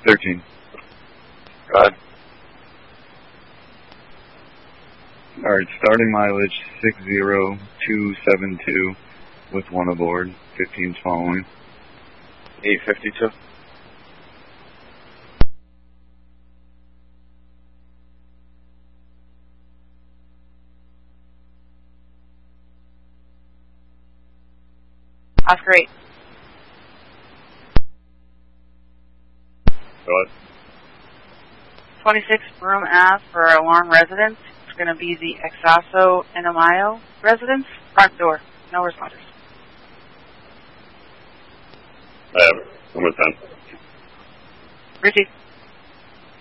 13. Go ahead. Alright, starting mileage 60272 with 1 aboard, 15's following. 852. Oscar 8. Go ahead. 26 Broome Ave for alarm residence. It's going to be the Exaso Enamayo residence. Front door. No responders. I have it. Number 10. Receive.